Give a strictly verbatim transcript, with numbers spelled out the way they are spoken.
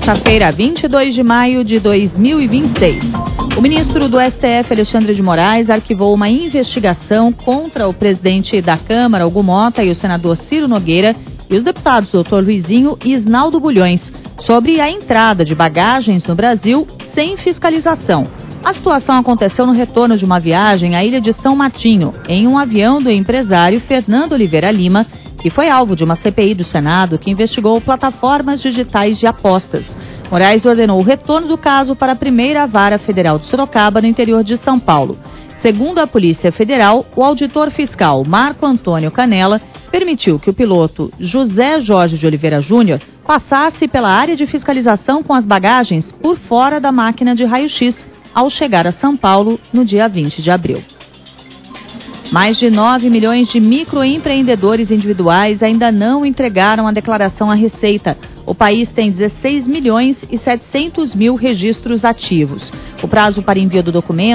terça-feira, vinte e dois de maio de dois mil e vinte e seis. O ministro do S T F, Alexandre de Moraes, arquivou uma investigação contra o presidente da Câmara, Hugo Mota, e o senador Ciro Nogueira e os deputados doutor Luizinho e Isnaldo Bulhões sobre a entrada de bagagens no Brasil sem fiscalização. A situação aconteceu no retorno de uma viagem à ilha de São Matinho, em um avião do empresário Fernando Oliveira Lima, que foi alvo de uma C P I do Senado que investigou plataformas digitais de apostas. Moraes ordenou o retorno do caso para a primeira vara federal de Sorocaba, no interior de São Paulo. Segundo a Polícia Federal, o auditor fiscal Marco Antônio Canella permitiu que o piloto José Jorge de Oliveira Júnior passasse pela área de fiscalização com as bagagens por fora da máquina de raio-x ao chegar a São Paulo no dia vinte de abril. Mais de nove milhões de microempreendedores individuais ainda não entregaram a declaração à Receita. O país tem dezesseis milhões e setecentos mil registros ativos. O prazo para envio do documento